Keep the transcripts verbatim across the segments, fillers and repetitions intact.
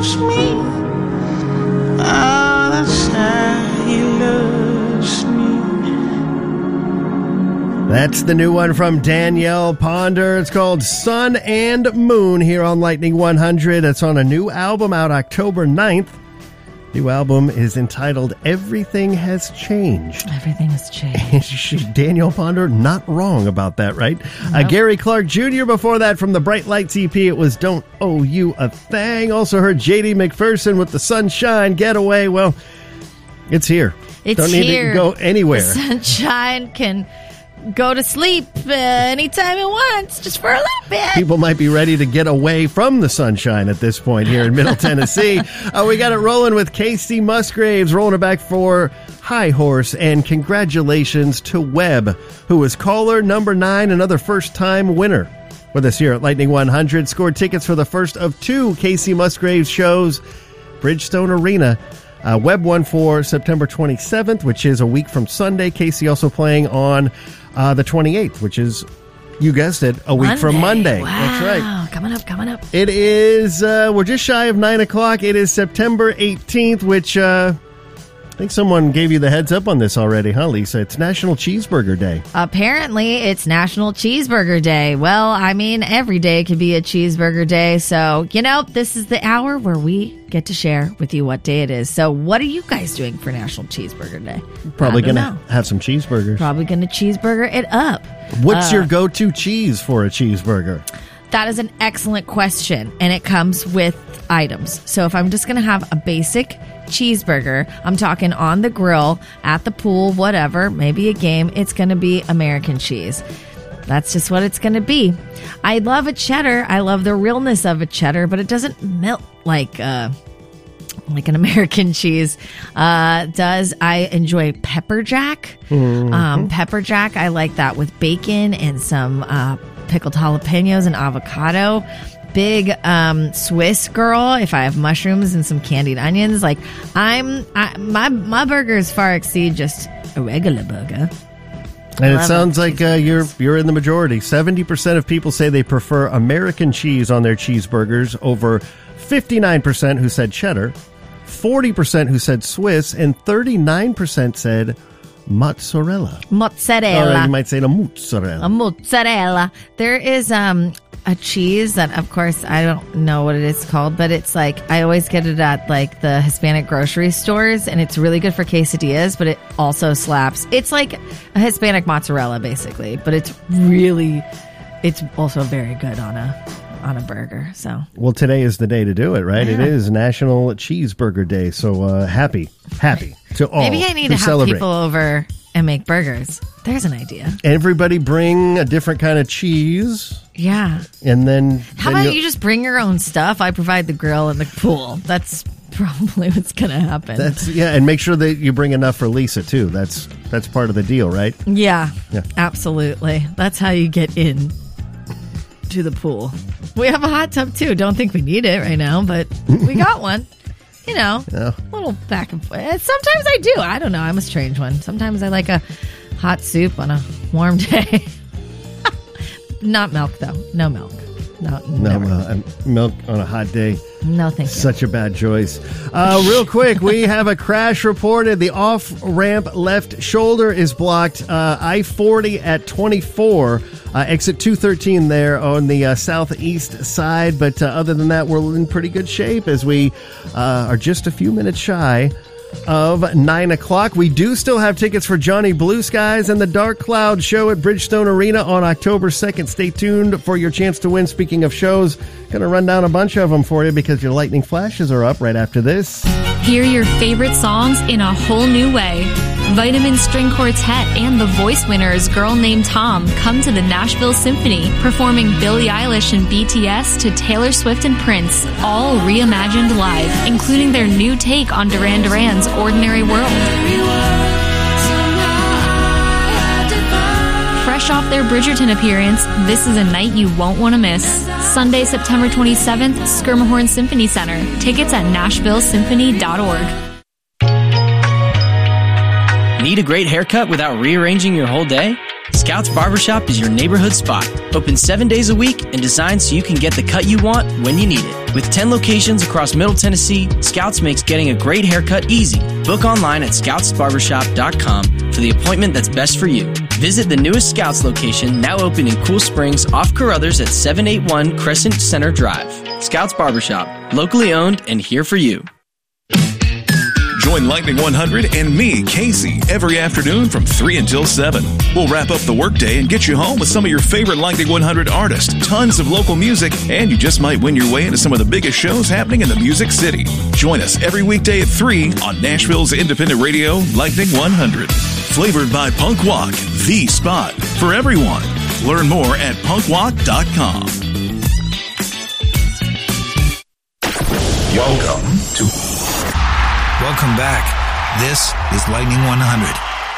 loves me. Oh, that's how he loves me. That's the new one from Danielle Ponder. It's called Sun and Moon here on Lightning one hundred. It's on a new album out October ninth. New album is entitled Everything Has Changed. Everything has changed. Danielle Ponder, not wrong about that, right? Nope. Uh, Gary Clark Junior before that from the Bright Lights E P, it was Don't Owe You a Thing. Also heard J D McPherson with the Sunshine Getaway. Well, it's here. It's Don't need here. to go anywhere. The sunshine can go to sleep uh, anytime it wants, just for a little bit. People might be ready to get away from the sunshine at this point here in Middle Tennessee. Uh, we got it rolling with Casey Musgraves, rolling it back for High Horse, and congratulations to Webb, who was caller number nine, another first-time winner with us here at Lightning one hundred. Scored tickets for the first of two Casey Musgraves shows, Bridgestone Arena. Uh, Webb won for September twenty-seventh, which is a week from Sunday. Casey also playing on uh, the twenty-eighth, which is, you guessed it, a week Monday. from Monday. Wow. That's right. Coming up, coming up. It is, uh, we're just shy of nine o'clock. It is September eighteenth, which uh, I think someone gave you the heads up on this already, huh, Lisa? It's National Cheeseburger Day. Apparently, it's National Cheeseburger Day. Well, I mean, every day could be a cheeseburger day. So, you know, this is the hour where we get to share with you what day it is. So, what are you guys doing for National Cheeseburger Day? Probably going know. to have some cheeseburgers. Probably going to cheeseburger it up. What's Uh, your go-to cheese for a cheeseburger? That is an excellent question, and it comes with items. So if I'm just going to have a basic cheeseburger, I'm talking on the grill, at the pool, whatever, maybe a game, it's going to be American cheese. That's just what it's going to be. I love a cheddar. I love the realness of a cheddar, but it doesn't melt like uh, like an American cheese uh, does. I enjoy pepper jack. Mm-hmm. Um, pepper jack, I like that with bacon and some uh, pickled jalapenos and avocado. Big um, Swiss girl. If I have mushrooms and some candied onions, like I'm, I, my my burgers far exceed just a regular burger. And it love sounds it. like uh, you're you're in the majority. seventy percent of people say they prefer American cheese on their cheeseburgers over fifty-nine percent who said cheddar, forty percent who said Swiss, and thirty-nine percent said mozzarella. Mozzarella. Or you might say a mozzarella. A mozzarella. There is um a cheese that, of course, I don't know what it is called, but it's like, I always get it at like the Hispanic grocery stores, and it's really good for quesadillas, but it also slaps. It's like a Hispanic mozzarella, basically, but it's really, it's also very good on a on a burger. So, well, today is the day to do it, right? Yeah. It is National Cheeseburger Day, so uh, happy, happy to all. maybe I need who to have celebrate. people over and make burgers. There's an idea. Everybody bring a different kind of cheese, Yeah. and then How then about you'll- you just bring your own stuff? I provide the grill and the pool. That's probably what's going to happen. That's yeah, and make sure that you bring enough for Lisa too. That's that's part of the deal, right? Yeah, Yeah. absolutely. That's how you get in to the pool. We have a hot tub too. Don't think we need it right now, but we got one. You know, Yeah. a little back and forth. Sometimes I do. I don't know. I'm a strange one. Sometimes I like a hot soup on a warm day. Not milk though. No milk. No, No, never. uh, milk on a hot day. No, thank you. Such a bad choice. Uh, real quick, we have a crash reported. The off-ramp left shoulder is blocked. Uh, I forty at twenty-four. Uh, exit two thirteen there on the uh, southeast side. But uh, other than that, we're in pretty good shape as we uh, are just a few minutes shy of nine o'clock. We do still have tickets for Johnny Blue Skies and the Dark Cloud show at Bridgestone Arena on October second. Stay tuned for your chance to win. Speaking of shows, going to run down a bunch of them for you because your lightning flashes are up right after this. Hear your favorite songs in a whole new way. Vitamin String Quartet and the voice winners Girl Named Tom come to the Nashville Symphony, performing Billie Eilish and B T S to Taylor Swift and Prince, all reimagined live, including their new take on Duran Duran's Ordinary World. Fresh off their Bridgerton appearance, this is a night you won't want to miss. Sunday, September twenty-seventh, Skirmahorn Symphony Center. Tickets at nashville symphony dot org. Need a great haircut without rearranging your whole day? Scouts Barbershop is your neighborhood spot. Open seven days a week and designed so you can get the cut you want when you need it. With ten locations across Middle Tennessee, Scouts makes getting a great haircut easy. Book online at scouts barbershop dot com for the appointment that's best for you. Visit the newest Scouts location, now open in Cool Springs off Carruthers at seven eighty-one Crescent Center Drive. Scouts Barbershop, locally owned and here for you. Join Lightning one hundred and me, Casey, every afternoon from three until seven. We'll wrap up the workday and get you home with some of your favorite Lightning one hundred artists, tons of local music, and you just might win your way into some of the biggest shows happening in the Music City. Join us every weekday at three on Nashville's independent radio, Lightning one hundred. Flavored by Punk Walk, the spot for everyone. Learn more at punk walk dot com. Welcome to... Welcome back. This is Lightning one hundred.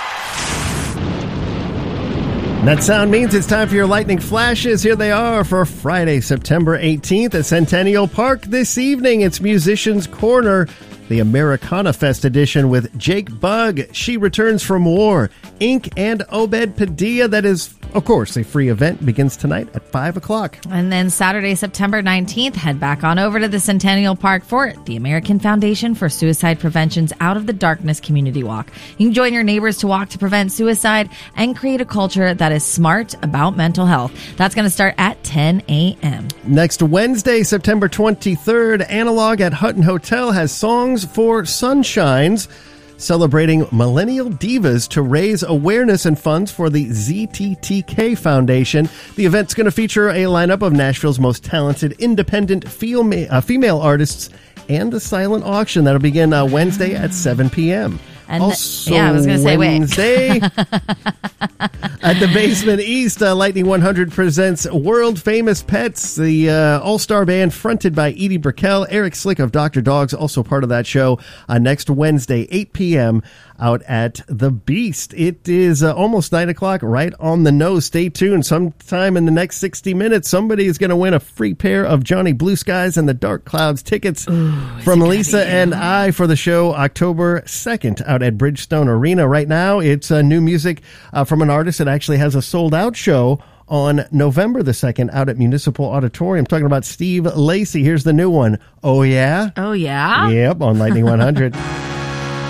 That sound means it's time for your lightning flashes. Here they are for Friday, September eighteenth at Centennial Park. This evening, it's Musicians Corner, the Americana Fest edition with Jake Bugg, She Returns from War, Ink, and Obed Padilla. That is, of course, a free event. Begins tonight at five o'clock. And then Saturday, September nineteenth, head back on over to the Centennial Park for the American Foundation for Suicide Prevention's Out of the Darkness Community Walk. You can join your neighbors to walk to prevent suicide and create a culture that is smart about mental health. That's going to start at ten a.m. Next Wednesday, September twenty-third, Analog at Hutton Hotel has Songs for Sunshines, celebrating millennial divas to raise awareness and funds for the Z T T K Foundation. The event's going to feature a lineup of Nashville's most talented independent female, uh, female artists and a silent auction that'll begin uh, Wednesday at seven p.m. And also, the, yeah, I was going to say, Wednesday, wait. at the Basement East, uh, Lightning one hundred presents World Famous Pets, the uh, all-star band fronted by Edie Brickell. Eric Slick of Doctor Dogs, also part of that show, uh, next Wednesday, eight p.m., out at the Beast. It is uh, almost nine o'clock, right on the nose. Stay tuned. Sometime in the next sixty minutes, somebody is going to win a free pair of Johnny Blue Skies and the Dark Clouds tickets Ooh, from Lisa and I for the show October second out at Bridgestone Arena. Right now, it's uh, new music uh, from an artist that actually has a sold-out show on November the second out at Municipal Auditorium. Talking about Steve Lacy. Here's the new one. Oh, yeah? Oh, yeah? Yep, on Lightning one hundred.